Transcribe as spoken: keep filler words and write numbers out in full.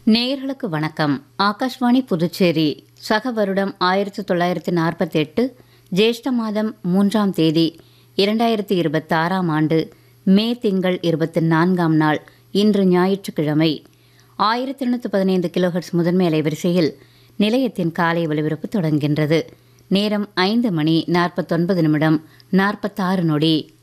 நேயர்களுக்கு வணக்கம். ஆகாஷ்வாணி புதுச்சேரி. சக வருடம் ஆயிரத்தி தொள்ளாயிரத்தி நாற்பத்தி எட்டு ஜேஷ்ட மாதம் மூன்றாம் தேதி இரண்டாயிரத்தி இருபத்தி ஆறாம் ஆண்டு மே திங்கள் இருபத்தி நான்காம் நாள் இன்று ஞாயிற்றுக்கிழமை. ஆயிரத்தி எண்ணூற்று பதினைந்து கிலோஹெர்ட்ஸ் முதன்மை அலைவரிசையில் நிலையத்தின் காலை ஒலிபரப்பு தொடங்குகின்றது. நேரம் ஐந்து மணி நாற்பத்தொன்பது நிமிடம் நாற்பத்தாறு நொடி.